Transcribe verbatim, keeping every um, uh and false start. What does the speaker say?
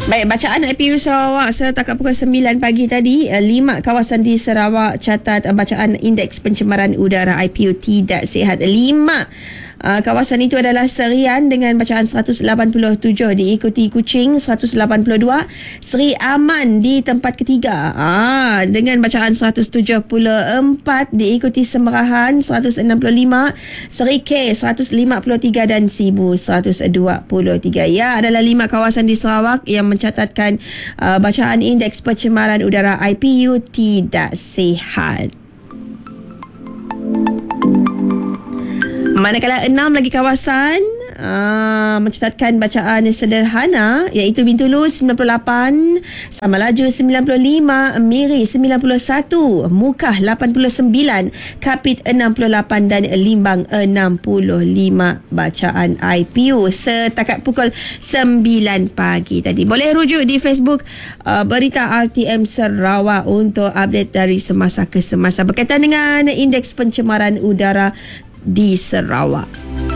Baik, bacaan I P U Sarawak setakat pukul sembilan pagi tadi, lima kawasan di Sarawak catat bacaan indeks pencemaran udara I P U tidak sihat. Lima Uh, kawasan itu adalah Serian dengan bacaan seratus lapan puluh tujuh, diikuti Kuching seratus lapan puluh dua, Seri Aman di tempat ketiga ah, dengan bacaan seratus tujuh puluh empat, diikuti Semerahan seratus enam puluh lima, Seri K seratus lima puluh tiga dan Sibu seratus dua puluh tiga. Ya, adalah lima kawasan di Sarawak yang mencatatkan uh, bacaan indeks pencemaran udara I P U tidak sihat. Manakala enam lagi kawasan aa, mencatatkan bacaan sederhana, iaitu Bintulu sembilan puluh lapan, Samalaju sembilan puluh lima, Miri sembilan puluh satu, Mukah lapan puluh sembilan, Kapit enam puluh lapan dan Limbang enam puluh lima bacaan I P U setakat pukul sembilan pagi tadi. Boleh rujuk di Facebook uh, Berita R T M Sarawak untuk update dari semasa ke semasa berkaitan dengan indeks pencemaran udara di Sarawak.